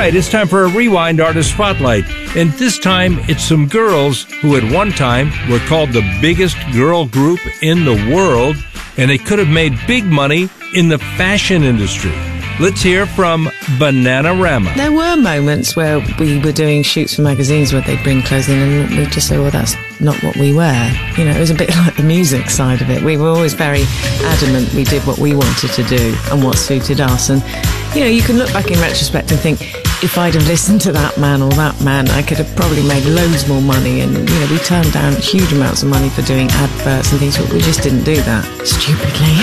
right, it's time for a Rewind Artist Spotlight. And this time, it's some girls who at one time were called the biggest girl group in the world, and they could have made big money in the fashion industry. Let's hear from Bananarama. There were moments where we were doing shoots for magazines where they'd bring clothes in and we'd just say, well, that's not what we wear. You know, it was a bit like the music side of it. We were always very adamant we did what we wanted to do and what suited us. And, you know, you can look back in retrospect and think, if I'd have listened to that man or that man, I could have probably made loads more money. And, you know, we turned down huge amounts of money for doing adverts and things, but we just didn't do that, stupidly.